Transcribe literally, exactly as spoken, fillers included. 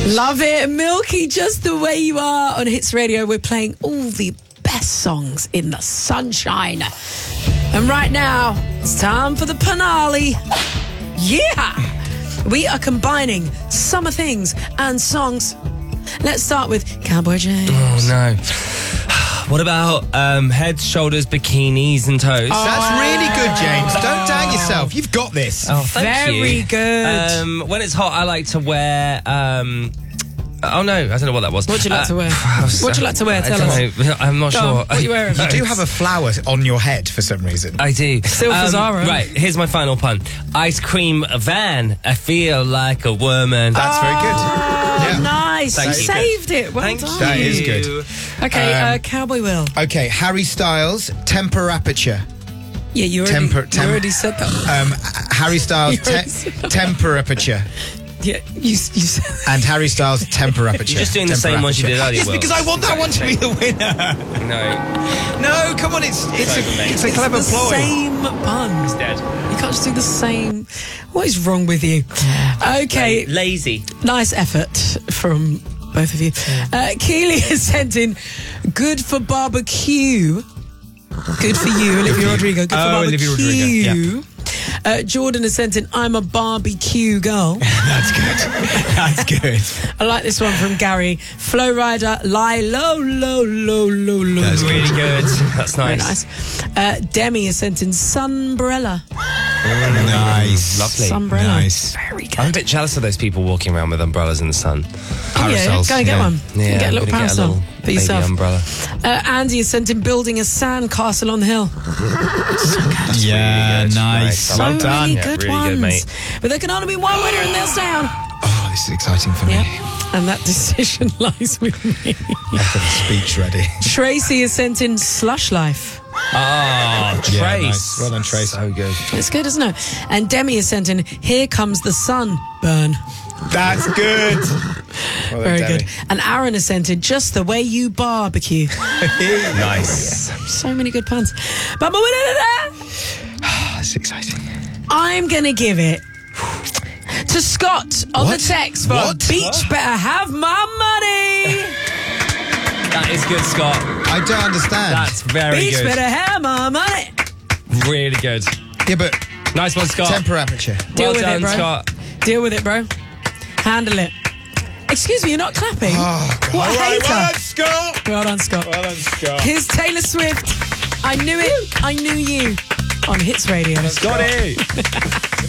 Love it. Milky, just the way you are. On Hits Radio, we're playing all the best songs in the sunshine. And right now, it's time for the finale. Yeah! We are combining summer things and songs. Let's start with Cowboy James. Oh, no. What about um, heads, shoulders, bikinis and toes? Oh, that's really good, James. Don't doubt yourself. You've got this. Oh, thank Very you. good. Um, when it's hot, I like to wear... Um, oh, no, I don't know what that was. What do you like uh, to wear? Was, What do you like to wear? Tell I us. don't know. I'm not Go sure. on, what are you wearing? You do have a flower on your head for some reason. I do. Still for Zara. Right, here's my final pun. Ice cream van. I feel like a woman. That's very good. Oh, Yeah. nice. Thank you you. saved it. Well Thank done. you. That is good. Okay, Um, uh, Cowboy Will. Okay, Harry Styles, temper aperture. Yeah, you already, temper- you tem- already said that. Um, Harry Styles, You already te- said that. temper aperture. Yeah, you, you said And Harry Styles, temper aperture. You're just doing the Temper same ones you aperture. did earlier, Yes, Will. because I want that one to be the winner. No. No, come on, it's it's a, it's a clever the ploy. same pun. Dead. You can't just do the same. What is wrong with you? Okay, Lazy. nice effort from both of you. Uh, Keely has sent in good for barbecue. Good for you, Olivia Rodrigo. Good for Oh, barbecue. Olivia Rodrigo, Uh, Jordan has sent in I'm a barbecue girl. That's good. That's good. I like this one from Gary. Flow Rider, lie low, low, low, low, low. That's low. really Good. That's Very nice. nice. Uh, Demi has sent in Sunbrella. Nice. Lovely. Sunbrella. Nice. Very good. I'm a bit jealous of those people walking around with umbrellas in the sun. Oh, yeah, Parasols, go and get yeah. one. Yeah, get a I'm little gonna get a parasol little for baby yourself. umbrella. Uh, Andy has sent in building a sand castle on the hill. Yeah, really good. nice. So Well done. many Yeah, good really ones. good, mate. But there can only be one winner and nails down. Oh, this is exciting for me. Yeah. And that decision lies with me. I've got a speech ready. Tracy has sent in slush life. Oh, Yeah, Trace. nice. Well done, Trace. So good. It's good, isn't it? And Demi has sent in here comes the sun burn. That's good. Well done, Very Demi. good. And Aaron has sent in just the way you barbecue. Nice. So many good puns. But my winner today, That's exciting. I'm going to give it to Scott on What? the text for What? Beach Better Have My Money. That is good, Scott. I don't understand. That's very Beach good. Better Have My Money. Really good. yeah, but Nice one, Scott. temper aperture. Deal well with done, it, bro. Scott. Deal with it, bro. Handle it. Excuse me, you're not clapping. Oh, God. What a All right, hater. well done, Scott. Well done, Scott. Well done, Scott. Here's Taylor Swift. I knew it. I knew you. On Hits Radio. Scotty.